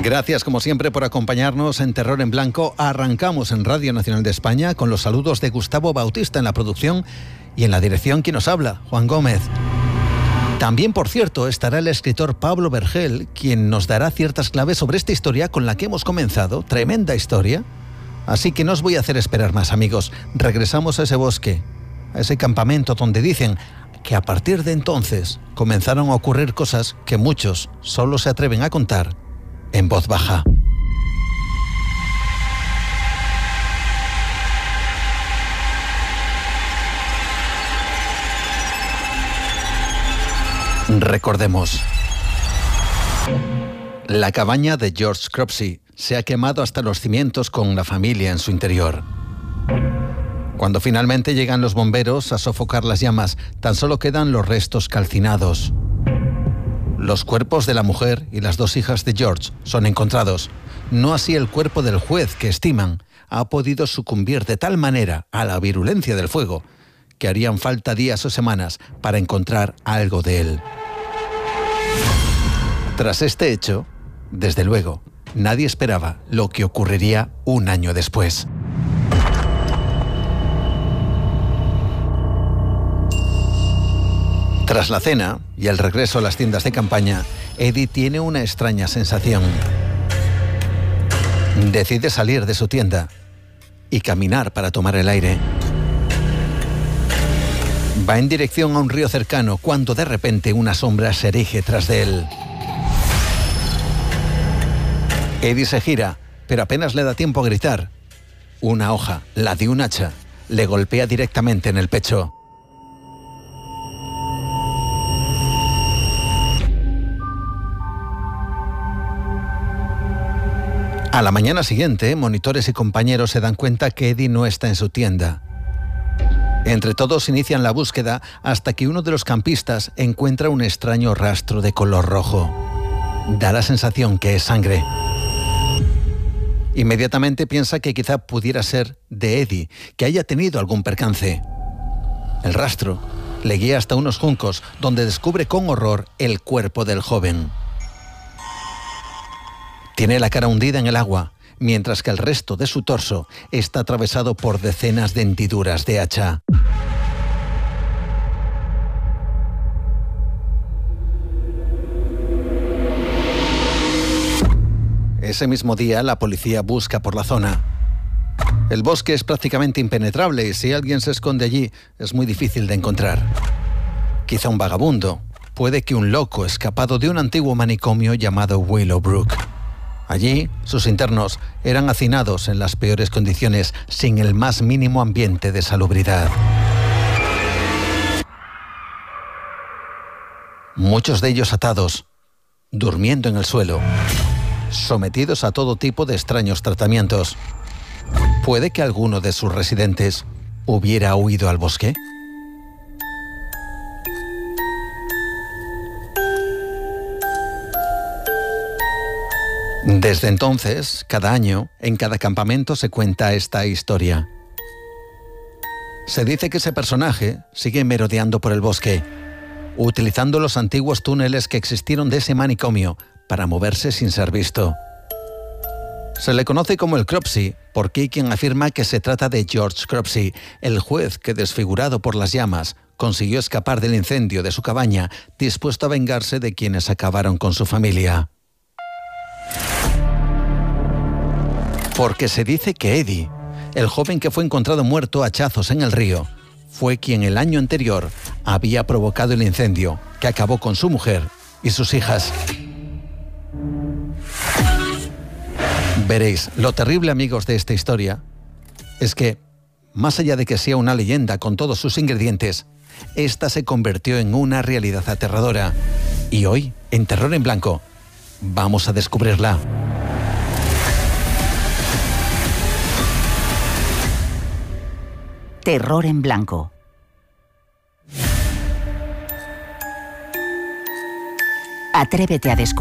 Gracias, como siempre, por acompañarnos en Terror en Blanco. Arrancamos en Radio Nacional de España con los saludos de Gustavo Bautista en la producción y en la dirección quien nos habla, Juan Gómez. También, por cierto, estará el escritor Pablo Vergel, quien nos dará ciertas claves sobre esta historia con la que hemos comenzado. Tremenda historia. Así que no os voy a hacer esperar más, amigos. Regresamos a ese bosque, a ese campamento donde dicen que a partir de entonces comenzaron a ocurrir cosas que muchos solo se atreven a contar en voz baja. Recordemos. La cabaña de George Cropsey se ha quemado hasta los cimientos con la familia en su interior. Cuando finalmente llegan los bomberos a sofocar las llamas, tan solo quedan los restos calcinados. Los cuerpos de la mujer y las dos hijas de George son encontrados. No así el cuerpo del juez que estiman ha podido sucumbir de tal manera a la virulencia del fuego que harían falta días o semanas para encontrar algo de él. Tras este hecho, desde luego, nadie esperaba lo que ocurriría un año después. Tras la cena y el regreso a las tiendas de campaña, Eddie tiene una extraña sensación. Decide salir de su tienda y caminar para tomar el aire. Va en dirección a un río cercano cuando de repente una sombra se erige tras de él. Eddie se gira, pero apenas le da tiempo a gritar. Una hoja, la de un hacha, le golpea directamente en el pecho. A la mañana siguiente, monitores y compañeros se dan cuenta que Eddie no está en su tienda. Entre todos inician la búsqueda hasta que uno de los campistas encuentra un extraño rastro de color rojo. Da la sensación que es sangre. Inmediatamente piensa que quizá pudiera ser de Eddie, que haya tenido algún percance. El rastro le guía hasta unos juncos, donde descubre con horror el cuerpo del joven. Tiene la cara hundida en el agua, mientras que el resto de su torso está atravesado por decenas de hendiduras de hacha. Ese mismo día, la policía busca por la zona. El bosque es prácticamente impenetrable y si alguien se esconde allí, es muy difícil de encontrar. Quizá un vagabundo, puede que un loco escapado de un antiguo manicomio llamado Willowbrook. Allí, sus internos eran hacinados en las peores condiciones, sin el más mínimo ambiente de salubridad. Muchos de ellos atados, durmiendo en el suelo, sometidos a todo tipo de extraños tratamientos. ¿Puede que alguno de sus residentes hubiera huido al bosque? Desde entonces, cada año, en cada campamento se cuenta esta historia. Se dice que ese personaje sigue merodeando por el bosque, utilizando los antiguos túneles que existieron de ese manicomio para moverse sin ser visto. Se le conoce como el Cropsey, porque hay quien afirma que se trata de George Cropsey, el juez que, desfigurado por las llamas, consiguió escapar del incendio de su cabaña, dispuesto a vengarse de quienes acabaron con su familia. Porque se dice que Eddie, el joven que fue encontrado muerto a hachazos en el río, fue quien el año anterior había provocado el incendio que acabó con su mujer y sus hijas. Veréis, lo terrible, amigos, de esta historia es que, más allá de que sea una leyenda con todos sus ingredientes, esta se convirtió en una realidad aterradora. Y hoy, en Terror en Blanco, vamos a descubrirla. Terror en Blanco. Atrévete a descubrir.